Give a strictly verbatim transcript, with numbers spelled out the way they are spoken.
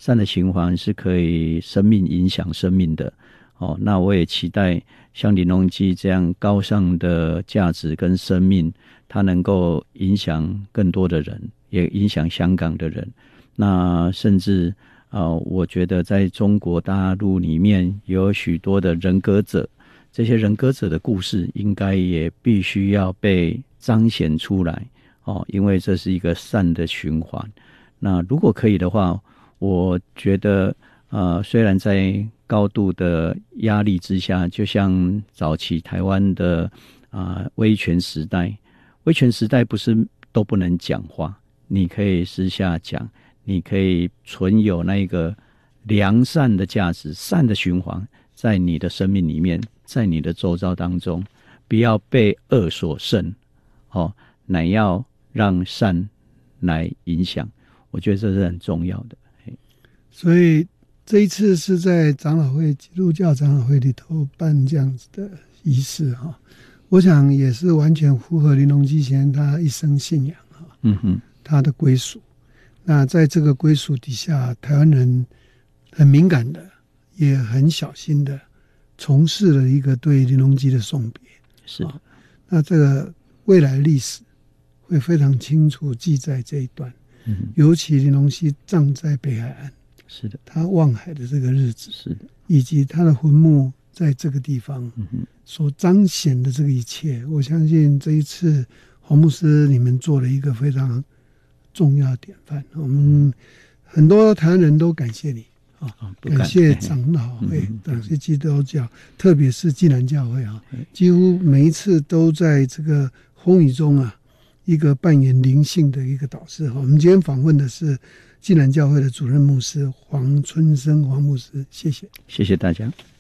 善的循环是可以生命影响生命的。哦，那我也期待像林隆基这样高尚的价值跟生命，它能够影响更多的人，也影响香港的人。那甚至呃，我觉得在中国大陆里面有许多的人格者，这些人格者的故事应该也必须要被彰显出来哦，因为这是一个善的循环。那如果可以的话，我觉得呃，虽然在高度的压力之下，就像早期台湾的啊、呃、威权时代，威权时代不是都不能讲话，你可以私下讲，你可以存有那个良善的价值，善的循环在你的生命里面，在你的周遭当中，不要被恶所胜，哦，乃要让善来影响，我觉得这是很重要的。 所以这一次是在长老会基督教长老会里头办这样子的仪式哈，我想也是完全符合林隆基先生他一生信仰哈，嗯哼，他的归属。那在这个归属底下，台湾人很敏感的，也很小心的从事了一个对林隆基的送别。 是的， 那这个未来历史会非常清楚记载这一段，嗯，尤其林隆基葬在北海岸。 是的， 他望海的这个日子， 是的， 以及他的坟墓在这个地方所彰显的这个一切，我相信这一次黄牧师你们做了一个非常重要的典范。我们很多台湾人都感谢你啊，感谢长老会，感谢基督教，特别是济南教会啊，几乎每一次都在这个风雨中啊，一个扮演灵性的一个导师。我们今天访问的是济南教会的主任牧师黄春生黄牧师，谢谢， 谢谢大家。